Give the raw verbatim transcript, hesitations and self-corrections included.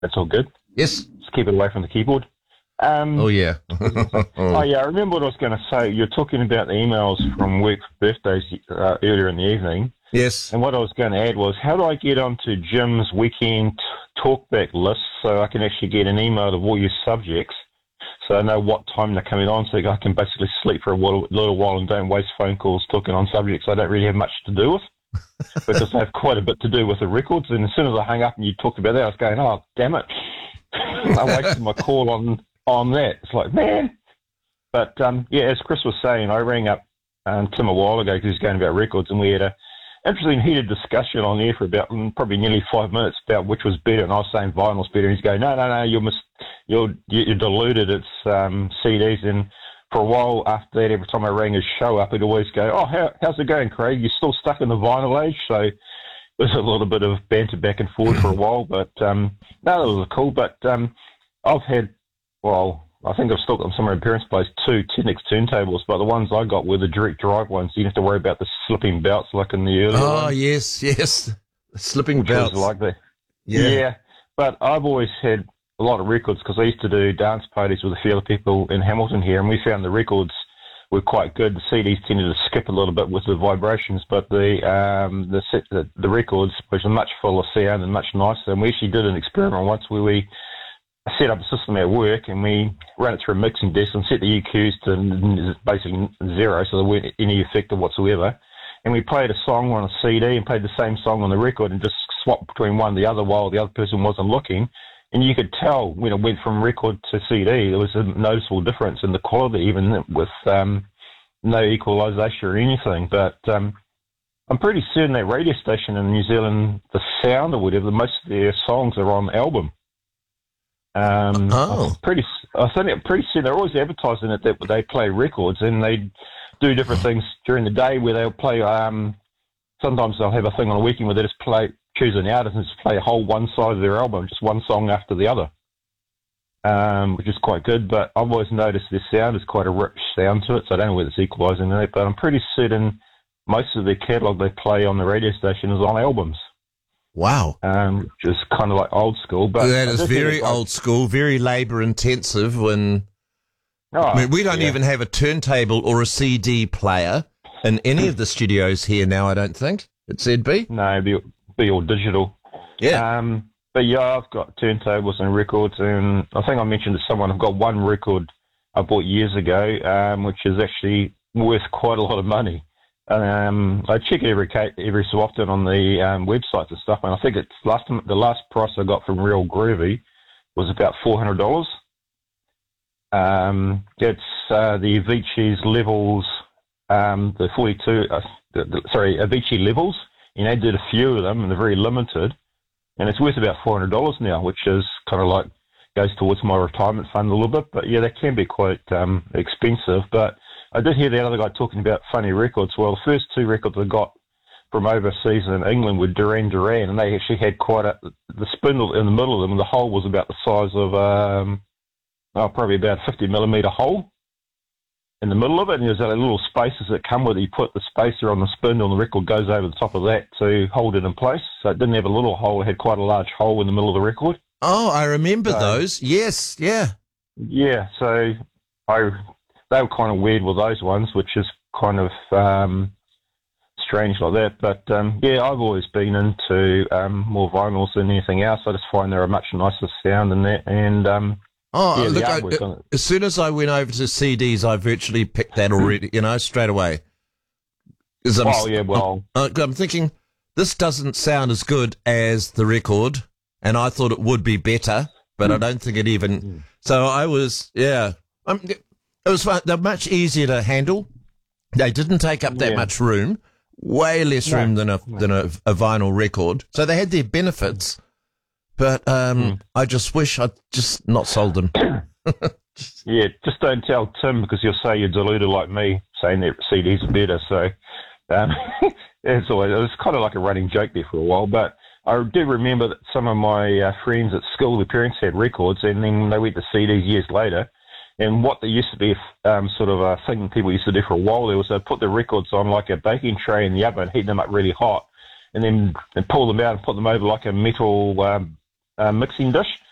That's all good. Yes. Just keep it away from the keyboard. Um, oh, yeah. oh, yeah, I remember what I was going to say. You're talking about the emails from work for birthdays uh, earlier in the evening. Yes. And what I was going to add was, how do I get onto Jim's weekend talkback list so I can actually get an email of all your subjects so I know what time they're coming on so I can basically sleep for a little, little while and don't waste phone calls talking on subjects I don't really have much to do with? Because I have quite a bit to do with the records. And as soon as I hung up and you talked about that, I was going, oh, damn it. I wasted my call on, on that. It's like, man. But, um, yeah, as Chris was saying, I rang up um, Tim a while ago because he was going about records, and we had a interesting heated discussion on there for about mm, probably nearly five minutes about which was better. And I was saying vinyl's better. And he's going, no, no, no, you're, mis- you're, you're deluded. It's um, C Ds. And for a while after that, every time I rang his show up, he'd always go, oh, how, how's it going, Craig? You're still stuck in the vinyl age? So there's a little bit of banter back and forth for a while. But, um, no, that was cool. But um, I've had, well, I think I've still got them somewhere in parents' place, two Technics turntables, but the ones I got were the direct drive ones. You didn't have to worry about the slipping belts like in the early Oh, ones. yes, yes. Slipping Which belts. was like that. Yeah. yeah. But I've always had a lot of records because I used to do dance parties with a few other people in Hamilton here, and we found the records were quite good. The C Ds tended to skip a little bit with the vibrations, but the um, the, set, the the records was much fuller sound and much nicer. And we actually did an experiment once where we set up a system at work and we ran it through a mixing desk and set the E Qs to basically zero, so there weren't any effect whatsoever. And we played a song on a C D and played the same song on the record and just swapped between one and the other while the other person wasn't looking. And you could tell when it went from record to C D, there was a noticeable difference in the quality, even with um, no equalisation or anything. But um, I'm pretty certain that radio station in New Zealand, the Sound or whatever, most of their songs are on album. Um, oh. I'm pretty, I think I'm pretty certain they're always advertising it that they play records, and they do different things during the day where they'll play. Um, sometimes they'll have a thing on a weekend where they just play, choose an artist and just play a whole one side of their album, just one song after the other, um, which is quite good. But I've always noticed their sound is quite a rich sound to it, so I don't know whether it's equalising that, but I'm pretty certain most of their catalogue they play on the radio station is on albums. Wow. Um, which is kind of like old school. But that is very like, old school, very labour intensive. When oh, I mean, we don't yeah. even have a turntable or a C D player in any of the studios here now, I don't think, at Z B. No, it'd be, be all digital. Yeah. Um, but yeah, I've got turntables and records, and I think I mentioned to someone I've got one record I bought years ago, um, which is actually worth quite a lot of money. Um, I check it every every so often on the um, websites and stuff, and I think it's last time, the last price I got from Real Groovy was about four hundred dollars. Um, it's uh, the Avicii's Levels, um, the forty-two, uh, the, the, sorry, Avicii Levels. You know, did a few of them, and they're very limited, and it's worth about four hundred dollars now, which is kind of like goes towards my retirement fund a little bit. But yeah, that can be quite um, expensive, but I did hear the other guy talking about funny records. Well, the first two records I got from overseas in England were Duran Duran, and they actually had quite a, the spindle in the middle of them, and the hole was about the size of, um, oh, probably about a fifty millimetre hole in the middle of it, and there's like little spaces that come with it. You put the spacer on the spindle, and the record goes over the top of that to hold it in place. So it didn't have a little hole, it had quite a large hole in the middle of the record. Oh, I remember so, those. Yes, yeah. Yeah, so I... they were kind of weird with those ones, which is kind of um, strange like that. But, um, yeah, I've always been into um, more vinyls than anything else. I just find they're a much nicer sound than that. And, um, oh, yeah, look, I, I, as soon as I went over to C Ds, I virtually picked that already, you know, straight away. I'm, oh, yeah, well. I'm, I'm thinking, this doesn't sound as good as the record, and I thought it would be better, but mm. I don't think it even... Mm. So I was, yeah... I'm, It was fun. They're much easier to handle. They didn't take up that yeah. much room, way less no, room than a no. than a, a vinyl record. So they had their benefits, but um, mm. I just wish I'd just not sold them. yeah, just don't tell Tim because he'll say you're deluded like me, saying that C Ds are better. So um, it's always, it was kind of like a running joke there for a while. But I do remember that some of my uh, friends at school, their parents had records, and then they went to C Ds years later. And what there used to be um, sort of a thing people used to do for a while there was they'd put the records on like a baking tray in the oven, heat them up really hot, and then and pull them out and put them over like a metal um, uh, mixing dish.